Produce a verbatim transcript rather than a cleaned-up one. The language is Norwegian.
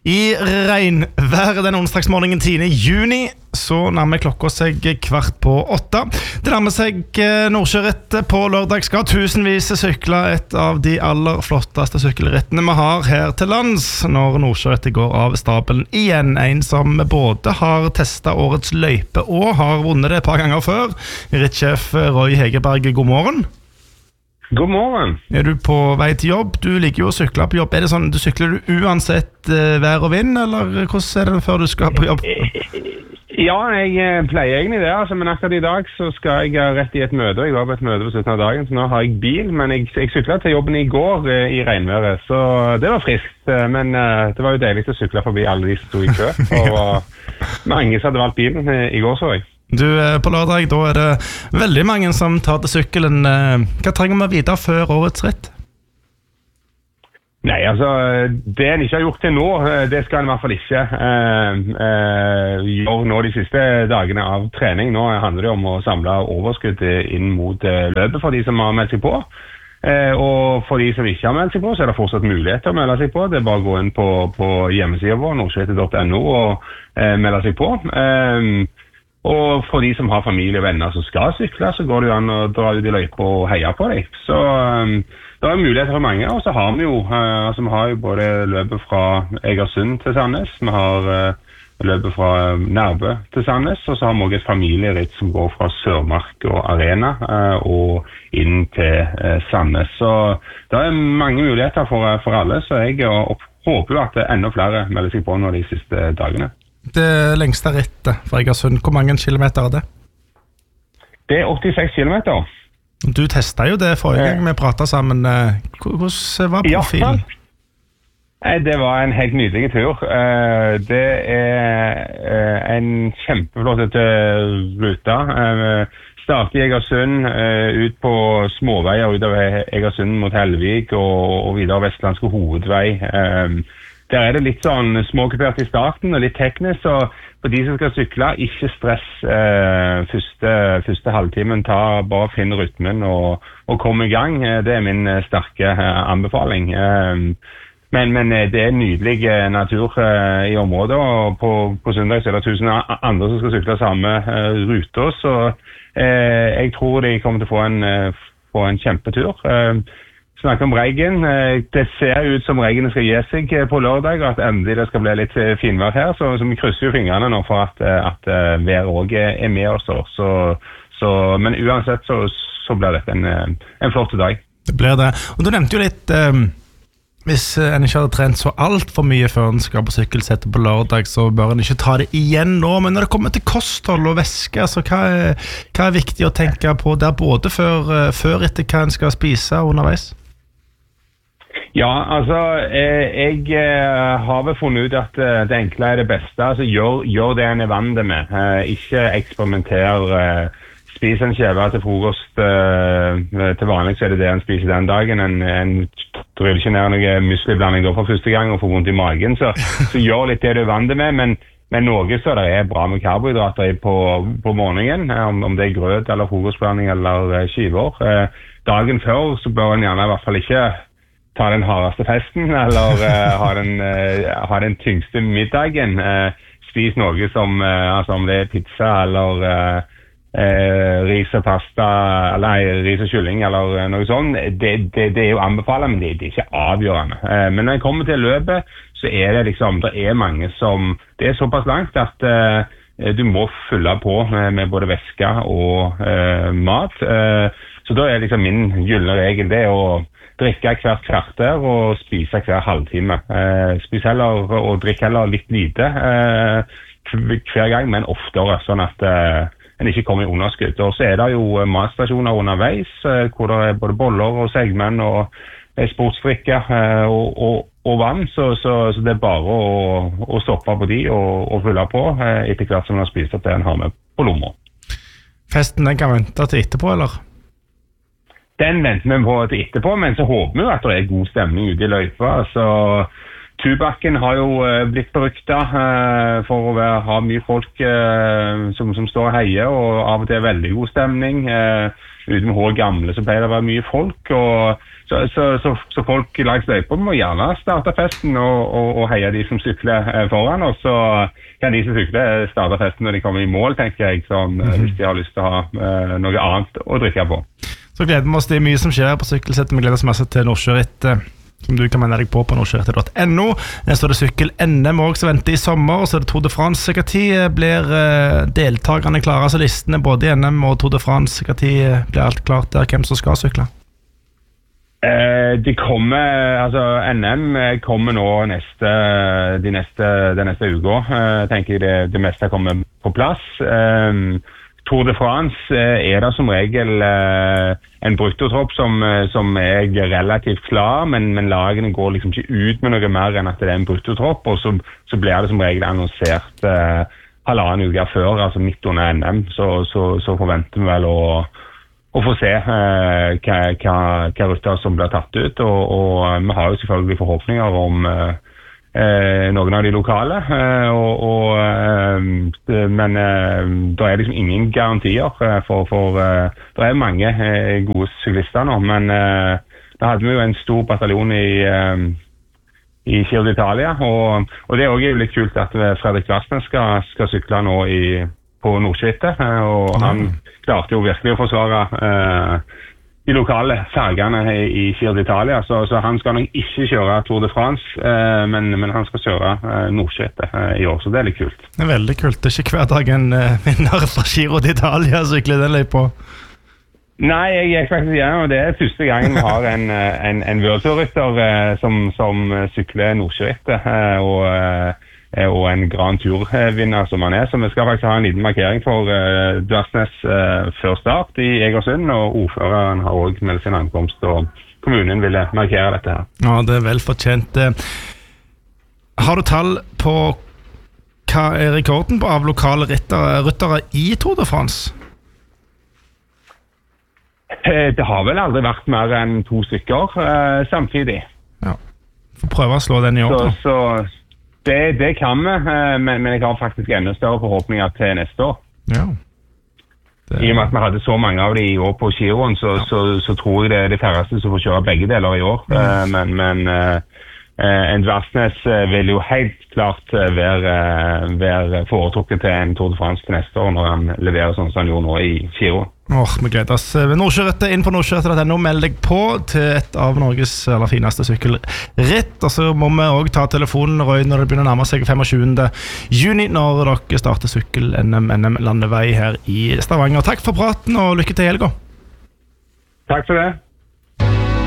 I regnvær den onsdagsmorgenen tiende juni så nærmer klokka seg kvart på åtta. Det nærmer seg Nordsjøritt på lørdag. Skal tusenvis sykle et av de aller flotteste sykkelrittene vi har her til lands når Nordsjøritt går av stabelen igjen. En som både har testet årets løype og har vunnet det et par ganger før. Rittsjef Roy Hegerberg, god morgen. God morgen. Er du på vei til jobb? Du liker jo å sykle på jobb. Er det sånn, du sykler du uansett uh, vær og vind, eller hvordan er det før du skal på jobb? Ja, jeg pleier egentlig det, altså, men akkurat i dag så skal jeg rett i et møte. Jeg var på et møte på slutten av dagen, så nå har jeg bil, men jeg, jeg syklet til jobben i går uh, i regnværet, så det var friskt. Uh, men uh, det var jo deilig å sykle forbi alle de som stod i kø, og uh, mange som hadde valgt bilen uh, i går, så jeg. Du, på lørdag, da er det veldig mange som tar til sykkelen. Hva trenger vi videre før årets ritt? Nei, altså, det en ikke har gjort til nå, det skal en i hvert fall ikke eh, eh, gjøre nå de siste dagene av trening. Nå handler det om å samle overskudd inn mot eh, løpet for de som har meldt seg på. Eh, og for de som ikke har meldt seg på, så er det fortsatt mulighet til å melde seg på. Det er bare å gå inn på, på hjemmesiden vår, nordsjøritt punktum no, og eh, melde seg på. Eh, Og for de som har familie og venner som skal sykle, så går det jo an å dra ut i løypa og heie på dem. Så um, det er muligheter for mange, og så har vi jo, uh, altså, vi har jo både løpet fra Egersund til Sandnes, vi har uh, løpet fra Nærbø til Sandnes, og så har vi også et familieritt som går fra Sørmark og Arena uh, og inn til uh, Sandnes. Så det er mange muligheter for, for alle, så jeg uh, håper jo at enda flere melder seg på nå de siste dagene. Det lengste rittet fra Egersund, hvor mange kilometer er det? Det er åttiseks kilometer. Du testet jo det forrige gang vi pratet sammen. Hvordan var profilen? Ja, det var en helt nydelig tur. Det er en kjempeflott rute. Startet i Egersund, ut på småveier utover Egersund mot Helvik og videre Vestlandske hovedvei. Der er det litt sånn småkupert i starten og litt teknisk, så for de som skal sykle, ikke stress eh, første, første halvtimen, ta bare finn rytmen og, og komme i gang. Det er min sterke eh, anbefaling. Eh, men, men det er nydelig eh, natur eh, i området, og på, på søndag så er det tusen andre som skal sykle samme eh, rute, så eh, jeg tror de kommer til å få en, eh, få en kjempetur. Eh, Snakke om regn. Det ser ut som regnet skal gi seg på lørdag, og at endelig det skal bli litt finvær her, så, så vi krysser jo fingrene nå for at, at været også er med oss. Så, så, men uansett så, så blir dette en, en flott dag. Det blir det. Og du nevnte jo litt, um, hvis en ikke har trent så alt for mye før en skal på sykkelsettet på lørdag, så bør en ikke ta det igjen nå. Men når det kommer til kosthold og væske, altså, hva, er, hva er viktig å tenke på der, både før, før etter hva en skal spise underveis? Ja, altså, eh, jeg eh, har vel funnet ut at eh, det enkle er det beste. Altså, gjør, gjør det en er vant med. Eh, ikke eksperimenter. Eh, spis en skjeve til frokost. Eh, til vanlig så er det det en spiser den dagen. En, en drøller ikke ned noe musliblanding da for første gang og får vondt i magen. Så, så gjør litt det du er vant med, men, men noe så det er bra med karbohydrater på, på morgenen. Eh, om, om det er grøt eller frokostblanding eller eh, skiver. Eh, dagen før så bør en gjerne i hvert fall ikke ta den hardeste festen, eller uh, ha, den, uh, ha den tyngste middagen. Uh, spis noe som, uh, altså om det er pizza, eller uh, uh, ris og pasta, eller nei, ris og kylling, eller uh, noe sånt. Det, det, det er jo anbefalt, men det, det er ikke avgjørende. Uh, men når jeg kommer til løpet, så er det liksom, det er mange som, det er såpass langt at uh, du må fylle på med, med både væske og uh, mat. Uh, så da er liksom min gyllene regel det å drikke hvert kvarter og spise hver halvtime. Eh, spis heller og drikk heller litt lite eh, hver gang, men oftere, sånn at eh, en ikke kommer i underskudd. Og så er det jo matstasjoner underveis, eh, hvor det er både boller og segmenn og eh, sportsdrikker eh, og, og, og vann, så, så, så det er bare å, å stoppe på de og, og fylle på eh, etter hvert som en har spist at det en har med på lomma. Festen den kan vente til etterpå, eller? Den venter vi på til etterpå, men så håper vi jo at det er god stemning ute i løypa. Så Tubakken har jo uh, blitt berykta uh, for å være, ha mye folk uh, som, som står og heier, og av og til veldig god stemning. Uh, ute med Hå Gamle så pleier det å være mye folk, og så, så, så, så folk langs løypa må gjerne starte festen og, og, og heie de som sykler eh, foran, og så kan de som sykler starte festen når de kommer i mål, tenker jeg, sånn, mm-hmm. hvis de har lyst til å ha eh, noe annet å drikke på. Så gleder vi oss, det er mye som skjer på Sykkelsettet. Vi gleder oss masse til Nordsjøritt, som du kan melde deg på på nordsjøritt punktum no. Så er det sykkel-N M også som venter i sommer, og så er det Tour de France. Hva tid blir deltakerne klare, altså listene både i N M og Tour de France? Hva tid blir alt klart der, hvem som skal sykle? Eh, de kommer, altså N M kommer nå neste, de neste, den neste uka, eh, tenker jeg det, det meste kommer på plass. Eh, Tour de France eh, er det som regel eh, en bruttotropp som, som er relativt klar, men, men lagene går liksom ikke ut med noe mer enn at det er en bruttotropp, og så, så blir det som regel annonsert eh, halvannen uke før, altså midt under N M, så, så, så forventer vi vel å, å få se eh, hva, hva, hva rutter som blir tatt ut, og, og vi har jo selvfølgelig forhåpninger om eh, Eh, noen av de lokale, eh, og, og, eh, men eh, det er liksom ingen garantier, eh, for, for eh, det er mange eh, gode syklister nå, men eh, da hadde vi jo en stor bataljon i, eh, i Giro d'Italia, og, og det er også litt kult at Fredrik Vassnes skal, skal sykle nå i, på Nordsjørittet, eh, og han klarte jo virkelig å forsvare eh, de lokale fergene i Giro d'Italia, så, så han skal nok ikke kjøre Tour de France, eh, men, men han skal kjøre eh, Nordsjørittet eh, i år, så det er litt kult. Det er veldig kult, det er ikke hver dag en eh, vinner fra Giro d'Italia sykler den løypa på. Nei, jeg er faktisk igjen, og det er første gangen vi har en, en, en World-rytter eh, som, som sykler Nordsjørittet, eh, og eh, og en Grand Tour-vinner som han er, så vi skal faktisk ha en liten markering for uh, Dvarsnes uh, før start i Egersund, og ordføreren har også meldt sin ankomst, og kommunen ville markere dette her. Ja, det er vel fortjent. Har du tall på hva er rekorden på av lokale ryttere, ryttere i Tour de France? Det har vel aldri vært mer enn to stykker uh, samtidig. Ja, får prøve å slå den i år. Så, så Det, det kan vi, men, men jeg har faktisk enda større forhåpninger til neste år. Ja. Det... I og med at vi hadde så mange av de i år på Giroen, så, ja. så, så tror jeg det er de færreste som får kjøre begge deler i år. Mm. Men, men en Dvarsnes vil jo helt klart være, være foretrukket til en Tour de France til neste år, når han leverer sånn som han gjorde nå i Giroen. Åh, vi gleder oss. Nordsjørittet, inn på Nordsjørittet punktum no, meld deg på til et av Norges aller fineste sykkelritt, og så må vi også ta telefonen, Røy, når det begynner å nærme seg tjuende femte juni, når dere starter sykkel-N M, N M landevei her i Stavanger. Takk for praten, og lykke til i helga. Takk for det.